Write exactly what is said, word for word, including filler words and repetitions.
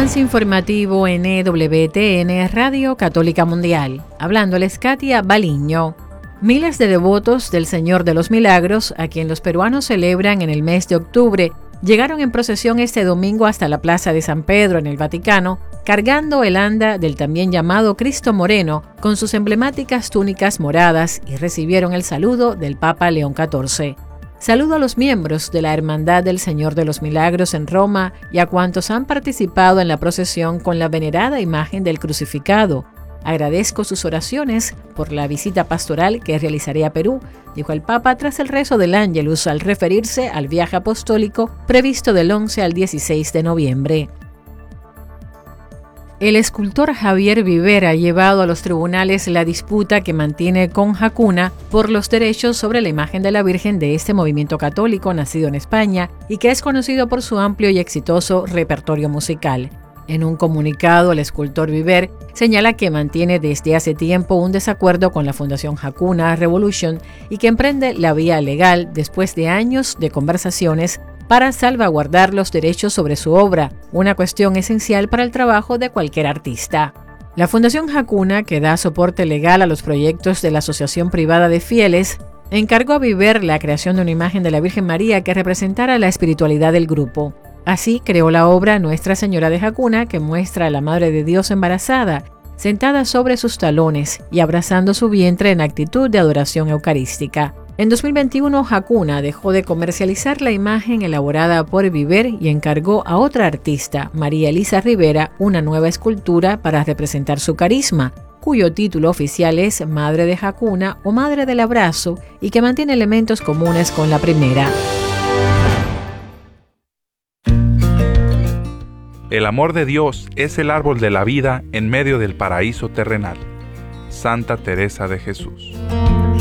Avance informativo en E W T N Radio Católica Mundial. Hablándoles Katia Baliño. Miles de devotos del Señor de los Milagros, a quien los peruanos celebran en el mes de octubre, llegaron en procesión este domingo hasta la Plaza de San Pedro en el Vaticano, cargando el anda del también llamado Cristo Moreno con sus emblemáticas túnicas moradas y recibieron el saludo del Papa León catorce. Saludo a los miembros de la Hermandad del Señor de los Milagros en Roma y a cuantos han participado en la procesión con la venerada imagen del crucificado. Agradezco sus oraciones por la visita pastoral que realizaré a Perú, dijo el Papa tras el rezo del Ángelus al referirse al viaje apostólico previsto del once al dieciséis de noviembre. El escultor Javier Viver ha llevado a los tribunales la disputa que mantiene con Hakuna por los derechos sobre la imagen de la Virgen de este movimiento católico nacido en España y que es conocido por su amplio y exitoso repertorio musical. En un comunicado, el escultor Viver señala que mantiene desde hace tiempo un desacuerdo con la Fundación Hakuna Revolution y que emprende la vía legal después de años de conversaciones para salvaguardar los derechos sobre su obra, una cuestión esencial para el trabajo de cualquier artista. La Fundación Hakuna, que da soporte legal a los proyectos de la Asociación Privada de Fieles, encargó a Viver la creación de una imagen de la Virgen María que representara la espiritualidad del grupo. Así creó la obra Nuestra Señora de Hakuna, que muestra a la Madre de Dios embarazada, sentada sobre sus talones y abrazando su vientre en actitud de adoración eucarística. En dos mil veintiuno, Hakuna dejó de comercializar la imagen elaborada por Viver y encargó a otra artista, María Elisa Rivera, una nueva escultura para representar su carisma, cuyo título oficial es Madre de Hakuna o Madre del Abrazo y que mantiene elementos comunes con la primera. El amor de Dios es el árbol de la vida en medio del paraíso terrenal. Santa Teresa de Jesús.